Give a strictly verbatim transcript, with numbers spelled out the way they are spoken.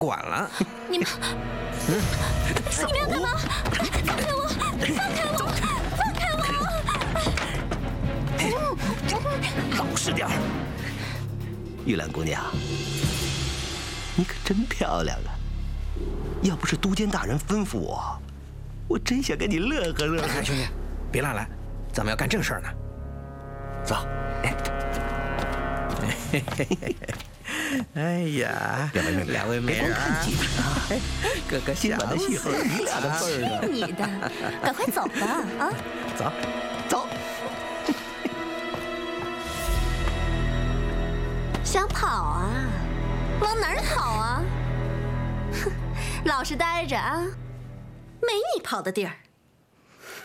管了。 你们，你们要干嘛？放开我！放开我！放开我！ 老实点儿。玉兰姑娘，你可真漂亮啊！要不是都监大人吩咐我，我真想跟你乐呵乐呵。 哎，兄弟，别乱来，咱们要干正事儿呢。 走。 哎呀， 两位妹妹， 两位妹儿啊，哥哥今晚的戏和你俩的份儿呢。 你的，赶快走吧啊！ 走，走。 想跑啊？往哪儿跑啊？哼，老实待着啊，没你跑的地儿。